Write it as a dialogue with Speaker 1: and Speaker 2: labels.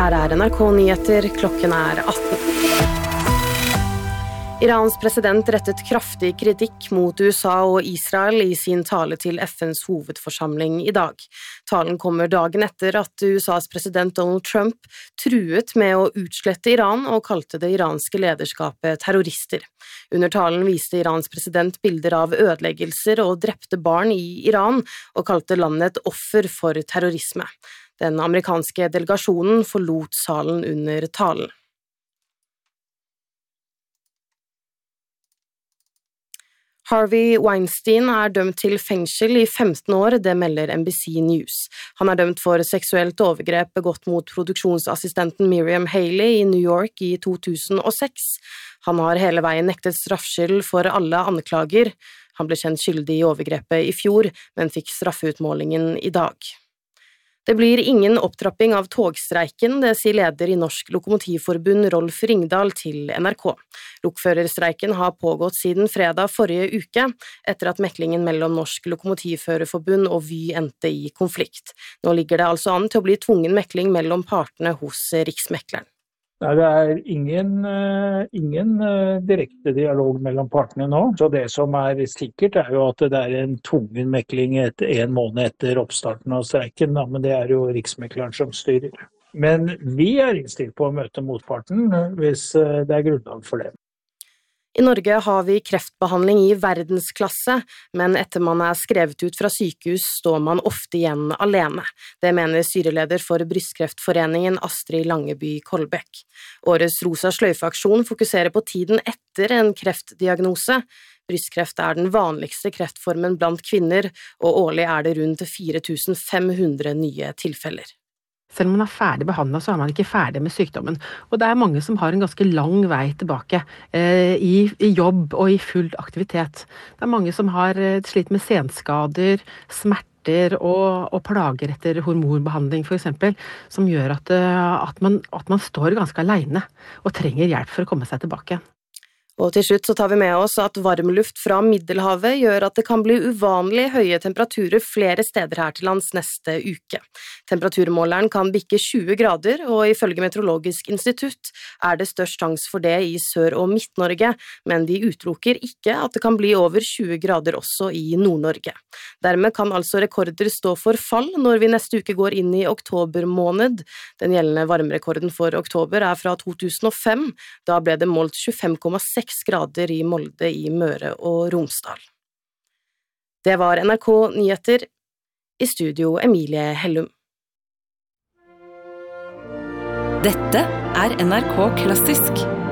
Speaker 1: Her NRK Nyheter, klokken 18. Irans president rettet kraftig kritikk mot USA og Israel i sin tale til FNs hovedforsamling i dag. Talen kommer dagen etter at USAs president Donald Trump truet med å utslette Iran og kalte det iranske lederskapet terrorister. Under talen viste Irans president bilder av ødeleggelser og drepte barn i Iran og kalte landet et offer for terrorisme. Den amerikanske delegasjonen forlot salen under talen. Harvey Weinstein dømt til fengsel i 15 år, det melder NBC News. Han dømt for seksuelt overgrep begått mot produksjonsassistenten Miriam Haley i New York i 2006. Han har hele veien nektet straffskyld for alle anklager. Han ble kjent skyldig i overgrepet i fjor, men fikk straffeutmålingen i dag. Det blir ingen opptrapping av togstreiken, det sier leder i Norsk Lokomotivforbund Rolf Ringdal til NRK. Lokførerstreiken har pågått siden fredag forrige uke, etter at meklingen mellom Norsk Lokomotivførerforbund og Vy endte i konflikt. Nå ligger det altså an til å bli tvungen mekling mellom partene hos Riksmekleren.
Speaker 2: Nei, det ingen direkte dialog mellom partene nå, så det som sikkert jo at det en tvungen mekling en måned etter oppstarten av streiken, men det jo Riksmekleren som styrer. Men vi innstilt på å møte motparten hvis det grunnlag for det.
Speaker 1: I Norge har vi kreftbehandling i verdensklasse, men etter man skrevet ut fra sykehus står man ofte igjen alene. Det mener styreleder for Brystkreftforeningen Astrid Langeby Kolbekk. Årets Rosa sløyfe-aksjon fokuserer på tiden etter en kreftdiagnose. Brystkreft den vanligste kreftformen blant kvinner, og årlig det rundt 4500 nye tilfeller.
Speaker 3: Selv om man ferdig behandlet, så man ikke ferdig med sykdommen. Og det mange som har en ganske lang vei tilbake i jobb og i full aktivitet. Det mange som har slitt med senskader, smerter og plager etter hormonbehandling for eksempel, som gjør at man står ganske alene og trenger hjelp for å komme seg tilbake.
Speaker 1: Og til slutt så tar vi med oss at varmluft fra Middelhavet gjør at det kan bli uvanlig høye temperaturer flere steder her til lands neste uke. Temperaturmåleren kan bikke 20 grader, og ifølge Meteorologisk institutt det størst sjanse for det i Sør- og Midt-Norge, men de utelukker ikke at det kan bli over 20 grader også i Nord-Norge. Dermed kan altså rekorder stå for fall når vi neste uke går inn i oktober måned. Den gjeldende varmerekorden for oktober fra 2005, da ble det målt 25,6 grader i Molde i Møre og Romsdal. Det var NRK Nyheter, i studio Emilie Hellum.
Speaker 4: Dette NRK Klassisk.